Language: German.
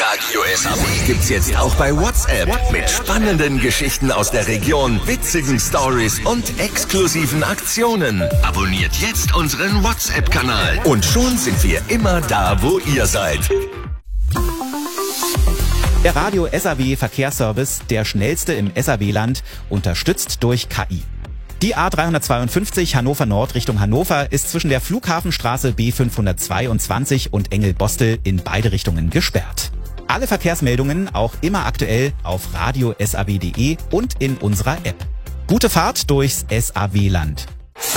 Radio SAW gibt's jetzt auch bei WhatsApp mit spannenden Geschichten aus der Region, witzigen Stories und exklusiven Aktionen. Abonniert jetzt unseren WhatsApp-Kanal und schon sind wir immer da, wo ihr seid. Der Radio SAW Verkehrsservice, der schnellste im SAW-Land, unterstützt durch KI. Die A352 Hannover Nord Richtung Hannover ist zwischen der Flughafenstraße B522 und Engelbostel in beide Richtungen gesperrt. Alle Verkehrsmeldungen auch immer aktuell auf radiosaw.de und in unserer App. Gute Fahrt durchs SAW-Land.